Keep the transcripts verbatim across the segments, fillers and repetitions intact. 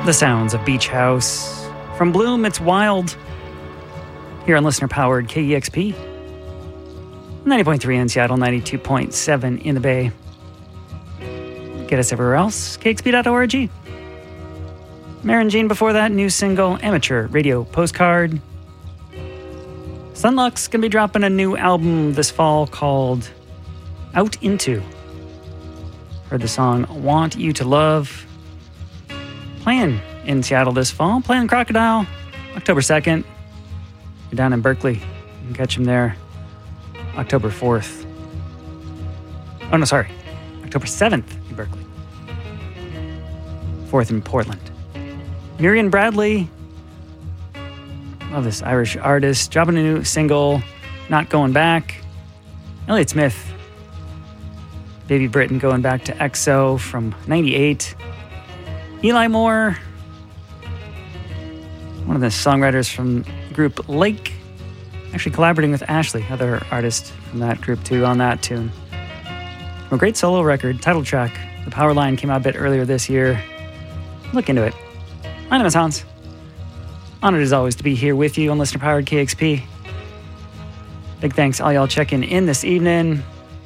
The sounds of Beach House. From Bloom, it's Wild. Here on listener-powered K E X P. ninety point three in Seattle, ninety-two point seven in the Bay. Get us everywhere else, K X P dot org. Maren Jean before that, new single, Amateur Radio Postcard. Sunluck's going to be dropping a new album this fall called Out Into. Heard the song Want You to Love. Playing in Seattle this fall, playing Crocodile, October second. You're down in Berkeley. You can catch him there October fourth. Oh, no, sorry. October seventh in Berkeley. fourth in Portland. Miriam Bradley. Love this Irish artist. Dropping a new single, Not Going Back. Elliott Smith. Baby Britain going back to X O from ninety-eight. Eli Moore. One of the songwriters from the group Lake. Actually collaborating with Ashley, other artist from that group too, on that tune. From a great solo record, title track. The Power Line came out a bit earlier this year. Look into it. My name is Hans. Honored as always to be here with you on Listener Powered K X P. Big thanks all y'all checking in this evening.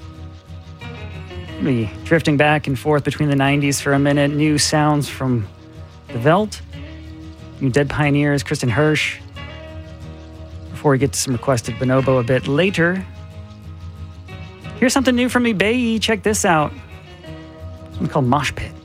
Be drifting back and forth between the nineties for a minute. New sounds from The Veldt. New Dead Pioneers, Kristen Hirsch. Before we get to some requested Bonobo a bit later, here's something new from eBay. Check this out. Something called Mosh Pit.